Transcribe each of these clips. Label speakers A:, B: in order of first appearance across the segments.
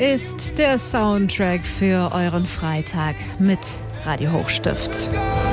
A: ist der Soundtrack für euren Freitag mit Radio Hochstift.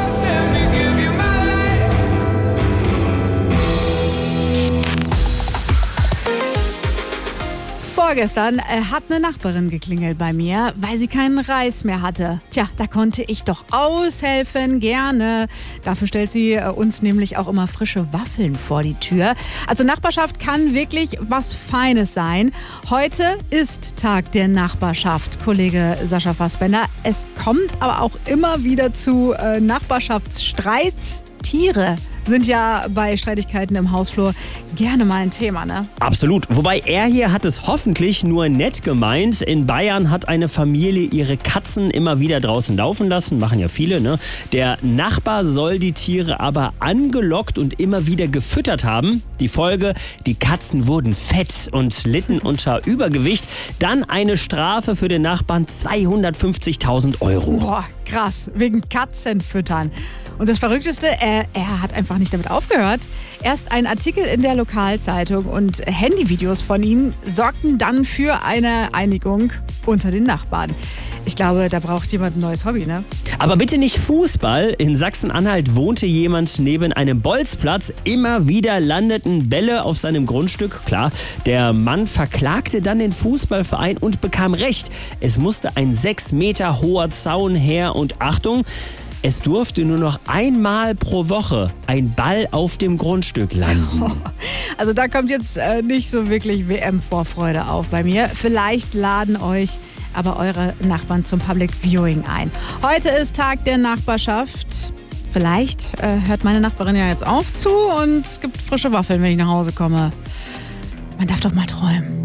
A: Vorgestern hat eine Nachbarin geklingelt bei mir, weil sie keinen Reis mehr hatte. Tja, da konnte ich doch aushelfen, gerne. Dafür stellt sie uns nämlich auch immer frische Waffeln vor die Tür. Also Nachbarschaft kann wirklich was Feines sein. Heute ist Tag der Nachbarschaft, Kollege Sascha Fassbender. Es kommt aber auch immer wieder zu Nachbarschaftsstreits. Tiere sind ja bei Streitigkeiten im Hausflur gerne mal ein Thema, ne?
B: Absolut. Wobei er hier hat es hoffentlich nur nett gemeint. In Bayern hat eine Familie ihre Katzen immer wieder draußen laufen lassen. Machen ja viele, ne? Der Nachbar soll die Tiere aber angelockt und immer wieder gefüttert haben. Die Folge, die Katzen wurden fett und litten unter Übergewicht. Dann eine Strafe für den Nachbarn, 250.000 Euro.
A: Boah, krass. Wegen Katzenfüttern. Und das Verrückteste, er hat einfach nicht damit aufgehört. Erst ein Artikel in der Lokalzeitung und Handyvideos von ihm sorgten dann für eine Einigung unter den Nachbarn. Ich glaube, da braucht jemand ein neues Hobby, ne?
B: Aber bitte nicht Fußball. In Sachsen-Anhalt wohnte jemand neben einem Bolzplatz. Immer wieder landeten Bälle auf seinem Grundstück. Klar, der Mann verklagte dann den Fußballverein und bekam Recht. Es musste ein 6 Meter hoher Zaun her und Achtung, es durfte nur noch einmal pro Woche ein Ball auf dem Grundstück landen.
A: Also da kommt jetzt nicht so wirklich WM-Vorfreude auf bei mir. Vielleicht laden euch aber eure Nachbarn zum Public Viewing ein. Heute ist Tag der Nachbarschaft. Vielleicht hört meine Nachbarin ja jetzt auch zu und es gibt frische Waffeln, wenn ich nach Hause komme. Man darf doch mal träumen.